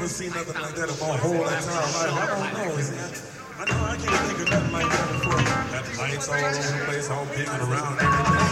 seen nothing like that in my whole entire life. I don't know. I know I can't think of nothing like that before. Got lights all over the place, all big and around and everything.